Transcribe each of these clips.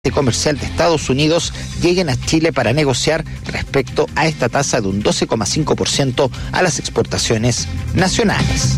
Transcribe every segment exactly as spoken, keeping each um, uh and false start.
comercial de Estados Unidos lleguen a Chile para negociar respecto a esta tasa de un doce coma cinco por ciento a las exportaciones nacionales.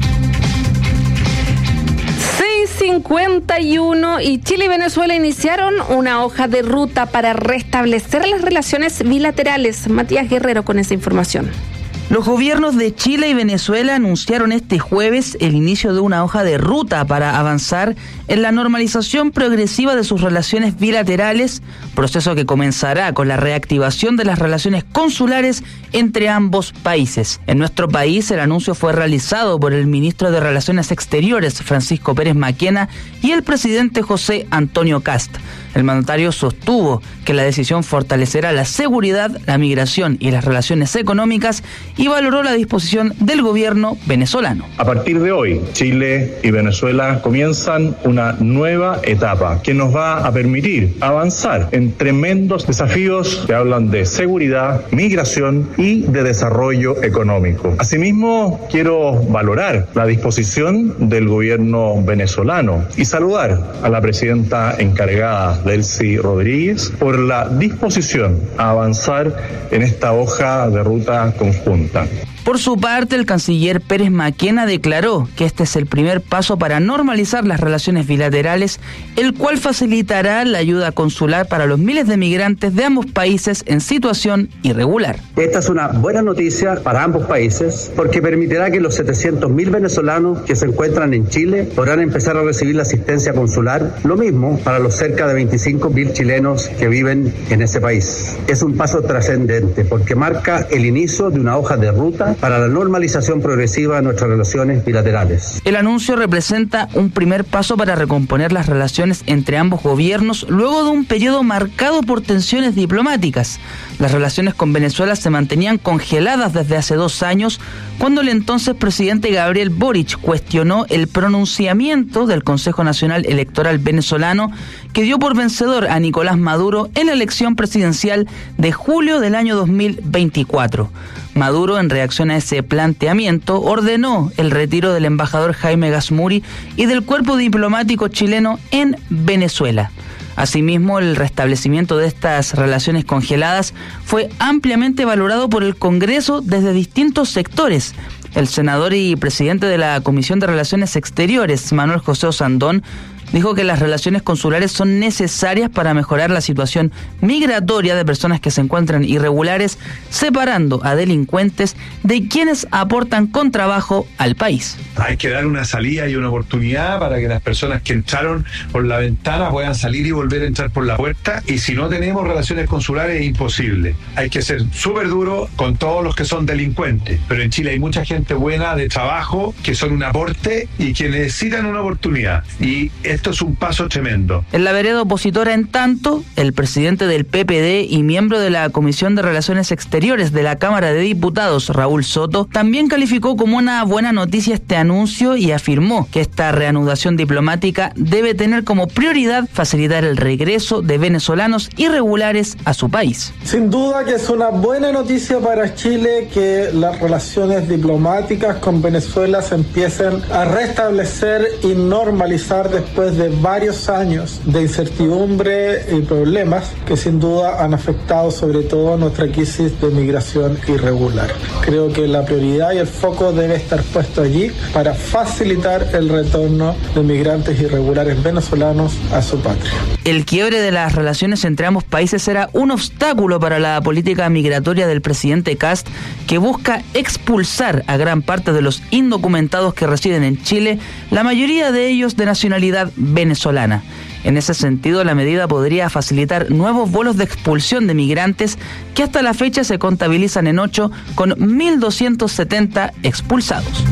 seis cincuenta y uno y Chile y Venezuela iniciaron una hoja de ruta para restablecer las relaciones bilaterales. Matías Guerrero con esa información. Los gobiernos de Chile y Venezuela anunciaron este jueves el inicio de una hoja de ruta para avanzar en la normalización progresiva de sus relaciones bilaterales, proceso que comenzará con la reactivación de las relaciones consulares entre ambos países. En nuestro país, el anuncio fue realizado por el ministro de Relaciones Exteriores, Francisco Pérez Maquena, y el presidente José Antonio Kast. El mandatario sostuvo que la decisión fortalecerá la seguridad, la migración y las relaciones económicas y valoró la disposición del gobierno venezolano. A partir de hoy, Chile y Venezuela comienzan una nueva etapa que nos va a permitir avanzar en tremendos desafíos que hablan de seguridad, migración y de desarrollo económico. Asimismo, quiero valorar la disposición del gobierno venezolano y saludar a la presidenta encargada, Delcy Rodríguez, por la disposición a avanzar en esta hoja de ruta conjunta. Por su parte, el canciller Pérez Maquena declaró que este es el primer paso para normalizar las relaciones bilaterales, el cual facilitará la ayuda consular para los miles de migrantes de ambos países en situación irregular. Esta es una buena noticia para ambos países porque permitirá que los setecientos mil venezolanos que se encuentran en Chile podrán empezar a recibir la asistencia consular, lo mismo para los cerca de veinticinco mil chilenos que viven en ese país. Es un paso trascendente porque marca el inicio de una hoja de ruta para la normalización progresiva de nuestras relaciones bilaterales. El anuncio representa un primer paso para recomponer las relaciones entre ambos gobiernos luego de un periodo marcado por tensiones diplomáticas. Las relaciones con Venezuela se mantenían congeladas desde hace dos años, cuando el entonces presidente Gabriel Boric cuestionó el pronunciamiento del Consejo Nacional Electoral venezolano que dio por vencedor a Nicolás Maduro en la elección presidencial de julio del año dos mil veinticuatro. Maduro, en reacción a ese planteamiento, ordenó el retiro del embajador Jaime Gazmuri y del cuerpo diplomático chileno en Venezuela. Asimismo, el restablecimiento de estas relaciones congeladas fue ampliamente valorado por el Congreso desde distintos sectores. El senador y presidente de la Comisión de Relaciones Exteriores, Manuel José Osandón, dijo que las relaciones consulares son necesarias para mejorar la situación migratoria de personas que se encuentran irregulares, separando a delincuentes de quienes aportan con trabajo al país. Hay que dar una salida y una oportunidad para que las personas que entraron por la ventana puedan salir y volver a entrar por la puerta, y si no tenemos relaciones consulares es imposible. Hay que ser súper duro con todos los que son delincuentes, pero en Chile hay mucha gente buena de trabajo que son un aporte y que necesitan una oportunidad, y esto es un paso tremendo. En la vereda opositora, en tanto, el presidente del P P D y miembro de la Comisión de Relaciones Exteriores de la Cámara de Diputados, Raúl Soto, también calificó como una buena noticia este anuncio y afirmó que esta reanudación diplomática debe tener como prioridad facilitar el regreso de venezolanos irregulares a su país. Sin duda que es una buena noticia para Chile que las relaciones diplomáticas con Venezuela se empiecen a restablecer y normalizar después de varios años de incertidumbre y problemas que sin duda han afectado sobre todo nuestra crisis de migración irregular. Creo que la prioridad y el foco debe estar puesto allí para facilitar el retorno de migrantes irregulares venezolanos a su patria. El quiebre de las relaciones entre ambos países era un obstáculo para la política migratoria del presidente Kast, que busca expulsar a gran parte de los indocumentados que residen en Chile, la mayoría de ellos de nacionalidad venezolana. En ese sentido, la medida podría facilitar nuevos vuelos de expulsión de migrantes que hasta la fecha se contabilizan en ocho, con mil doscientos setenta expulsados.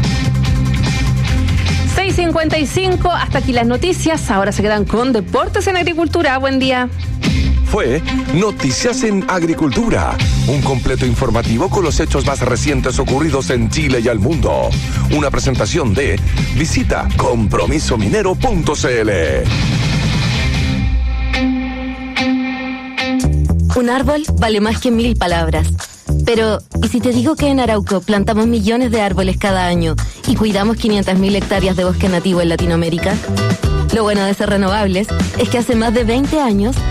seis cincuenta y cinco, hasta aquí las noticias. Ahora se quedan con Deportes en Agricultura. Buen día. Fue Noticias en Agricultura, un completo informativo con los hechos más recientes ocurridos en Chile y al mundo. Una presentación de visita compromiso minero punto c l. Un árbol vale más que mil palabras. Pero, ¿y si te digo que en Arauco plantamos millones de árboles cada año y cuidamos quinientas mil hectáreas de bosque nativo en Latinoamérica? Lo bueno de ser renovables es que hace más de veinte años